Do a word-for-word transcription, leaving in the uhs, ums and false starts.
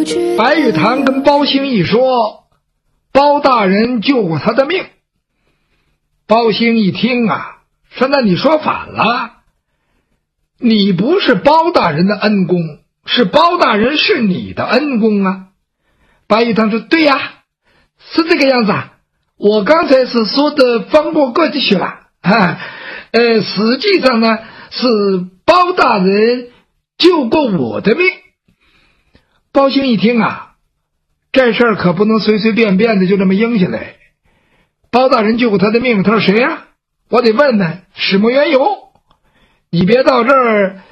白玉堂跟包兴义说，包大人救过他的命。包兴一听啊，说那你说反了，你不是包大人的恩公，是包大人是你的恩公啊。白玉堂说，对呀、啊，是这个样子啊，我刚才是说的放过过去了啊，呃，实际上呢是包大人救过我的命。包兴一听啊，这事儿可不能随随便便的就这么应下来。包大人救过他的命，他说谁呀、啊？我得问问始末缘由。你别到这儿